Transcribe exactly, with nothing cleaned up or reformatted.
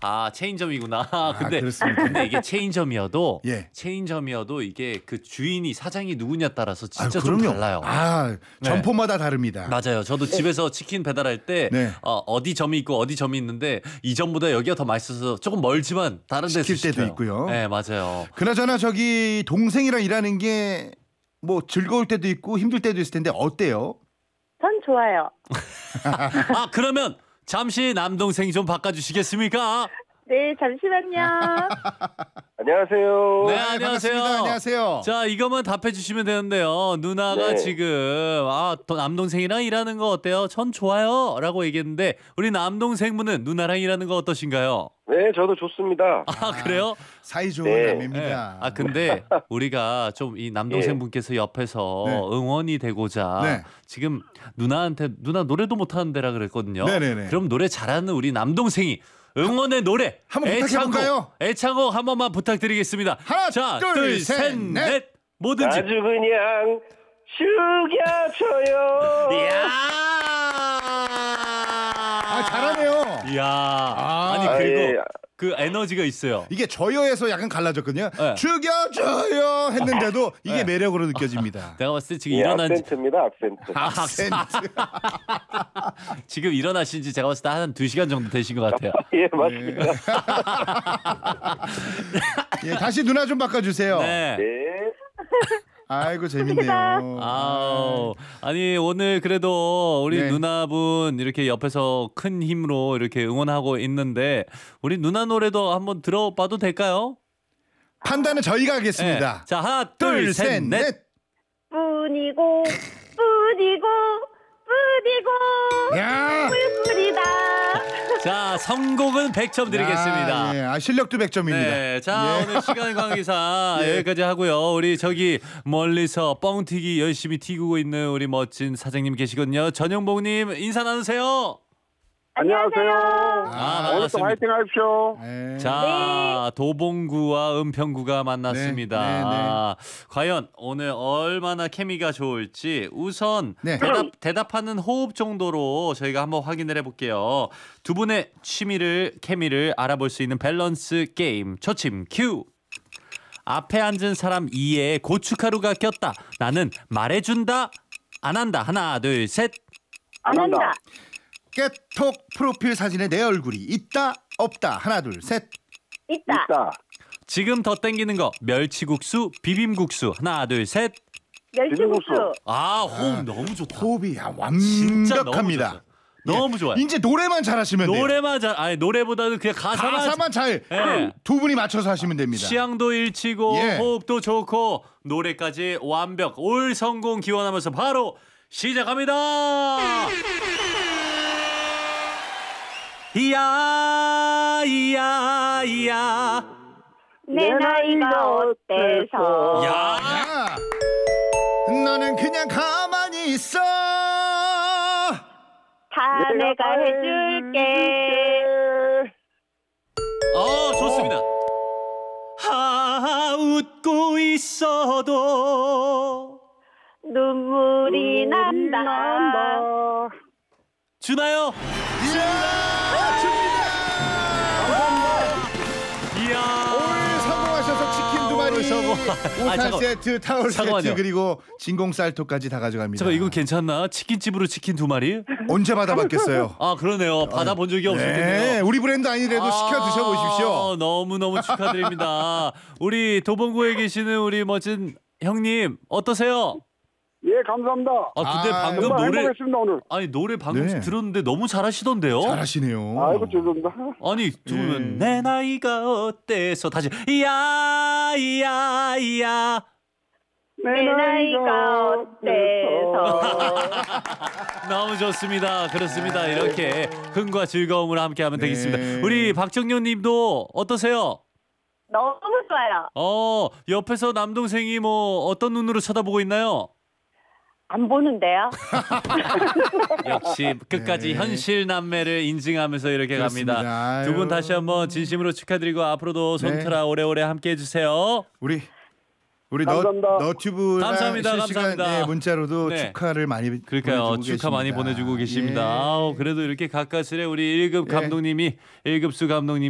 아, 체인점이구나. 근데, 아, 그렇습니다. 근데 이게 체인점이어도, 예. 체인점이어도 이게 그 주인이, 사장이 누구냐에 따라서 진짜 아유, 좀 그럼요. 달라요. 아, 점포마다 다릅니다. 맞아요. 저도 집에서 치킨 배달할 때, 네. 어, 어디 점이 있고 어디 점이 있는데, 이 점보다 여기가 더 맛있어서 조금 멀지만 다른 데서 시킬 때도 시켜요. 있고요. 네, 맞아요. 그나저나 저기 동생이랑 일하는 게 뭐 즐거울 때도 있고 힘들 때도 있을 텐데 어때요? 전 좋아요. 아, 그러면 잠시 남동생 좀 바꿔주시겠습니까? 네, 잠시만요. 안녕하세요. 네, 아, 안녕하세요. 반갑습니다. 안녕하세요. 자, 이것만 답해 주시면 되는데요. 누나가 네. 지금 아, 또 남동생이랑 일하는 거 어때요? 전 좋아요. 라고 얘기했는데 우리 남동생분은 누나랑 일하는 거 어떠신가요? 네, 저도 좋습니다. 아, 그래요? 사이 좋은 네. 남입니다. 네. 아, 근데 우리가 좀 이 남동생분께서 옆에서 네. 응원이 되고자 네. 지금 누나한테 누나 노래도 못하는데라 그랬거든요. 네네네. 그럼 노래 잘하는 우리 남동생이 응원의 노래 한번 애창곡, 부탁해볼까요? 애창곡 한 번만 부탁드리겠습니다. 하나, 자, 둘, 둘, 셋, 셋, 넷. 넷. 뭐든지. 아주 그냥 죽여줘요. 이야. 아, 잘하네요. 이야. 아, 아니 아, 그리고 예. 그 에너지가 있어요. 이게 저여에서 약간 갈라졌거든요. 네. 죽여줘요 했는데도 이게 네. 매력으로 느껴집니다. 내가 봤을 때 지금 예, 일어난 지 악센트입니다, 악센트. 아, 센트. 지금 일어나신 지 제가 봤을 때 한 두 시간 정도 되신 것 같아요. 예, 맞습니다. 예, 다시 누나 좀 바꿔주세요. 네. 네. 아이고 재밌네요. 아우, 아니 오늘 그래도 우리 네. 누나분 이렇게 옆에서 큰 힘으로 이렇게 응원하고 있는데 우리 누나 노래도 한번 들어봐도 될까요? 판단은 저희가 하겠습니다. 네. 자, 하나, 둘, 둘, 셋, 셋, 넷. 넷. 뿐이고, 뿐이고, 뿐이고, 야, 꿀꿀이다. 자, 선곡은 백 점 드리겠습니다. 야, 예. 아, 실력도 백 점입니다. 네, 자 예. 오늘 시간 관계상 예. 여기까지 하고요. 우리 저기 멀리서 뻥튀기 열심히 튀고 있는 우리 멋진 사장님 계시거든요. 전영복님 인사 나누세요. 안녕하세요. 아, 오늘 또 반갑습니다. 화이팅 하십시오. 예. 자, 도봉구와 은평구가 만났습니다. 네, 네, 네. 아, 과연 오늘 얼마나 케미가 좋을지 우선 네. 대답, 대답하는 호흡 정도로 저희가 한번 확인을 해볼게요. 두 분의 취미를, 케미를 알아볼 수 있는 밸런스 게임 초침 큐. 앞에 앉은 사람 이에 고춧가루가 꼈다. 나는 말해준다. 안 한다. 하나, 둘, 셋. 안 한다. 깨톡 프로필 사진에 내 얼굴이 있다 없다. 하나 둘 셋. 있다. 있다. 지금 더 땡기는 거 멸치국수, 비빔국수. 하나, 둘, 셋. 멸치국수. 아, 호흡 너무 좋다. 호흡이 야, 진짜 너무 완벽합니다. 좋다. 너무 좋아요. 이제 노래만 잘하시면 돼요. 노래만 잘, 아니 노래보다는 그냥 가사만, 가사만 잘 두 예. 분이 맞춰서 하시면 됩니다. 취향도 일치고 예. 호흡도 좋고 노래까지 완벽. 올 성공 기원하면서 바로 시작합니다. 이야 이야 이야. 내 나이가 어때서. 야. 야, 너는 그냥 가만히 있어. 다 내가 해줄게. 어, 좋습니다. 하 웃고 있어도 눈물이 난다. 주나요? 이야, 줍니다. 이야. 오늘 성공하셔서 치킨 두 마리, 성공. 아, 우산 잠깐. 세트, 타월 잠깐만요. 세트 그리고 진공 쌀토까지 다 가져갑니다. 잠깐 이거 괜찮나? 치킨집으로 치킨 두 마리? 언제 받아봤겠어요? 아 그러네요. 받아본 적이 없을 네, 텐데요. 우리 브랜드 아니래도 시켜 드셔보십시오. 너무 너무 축하드립니다. 우리 도봉구에 계시는 우리 멋진 형님 어떠세요? 예, 감사합니다. 아 근데 아, 방금 정말 노래 행복했습니다, 오늘. 아니 노래 방금 네. 들었는데 너무 잘하시던데요? 잘하시네요. 아이고, 죄송합니다. 아니 그러면 예. 내 나이가 어때서 다시 이야 이야 이야. 내 나이가 어때서. 너무 좋습니다. 그렇습니다. 이렇게 흥과 즐거움을 함께하면 네. 되겠습니다. 우리 박정현님도 어떠세요? 너무 좋아요. 어 옆에서 남동생이 뭐 어떤 눈으로 쳐다보고 있나요? 안 보는데요? 역시 끝까지 네. 현실 남매를 인증하면서 이렇게 그렇습니다. 갑니다. 두 분 아유. 다시 한번 진심으로 축하드리고 앞으로도 네. 손트라 오래오래 함께해 주세요. 우리 우리 너, 감사합니다. 너튜브나 감사합니다. 실시간 감사합니다. 예, 문자로도 네. 축하를 많이 그러니까요. 보내주고 축하 계십니다. 많이 보내주고 계십니다. 예. 아우, 그래도 이렇게 가까스레 우리 일 급 예. 감독님이 일 급수 감독님